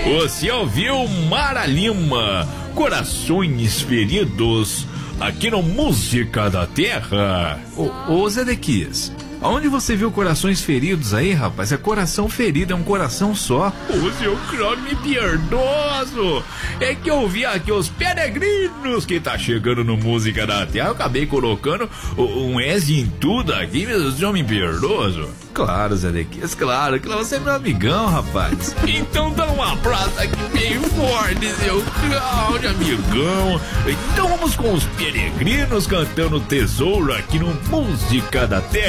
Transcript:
Você ouviu Mara Lima, Corações Feridos, aqui no Música da Terra. Ô Zedequias, aonde você viu corações feridos aí, rapaz? É coração ferido, é um coração só. Ô, seu Cláudio piedoso, é que eu vi aqui os peregrinos que tá chegando no Música da Terra. Eu acabei colocando um S em tudo aqui, meu senhor me piedoso. Claro, Zedequias, claro, que você é meu amigão, rapaz. Então dá um abraço aqui bem forte, seu Cláudio, amigão. Então vamos com os peregrinos cantando Tesouro aqui no Música da Terra.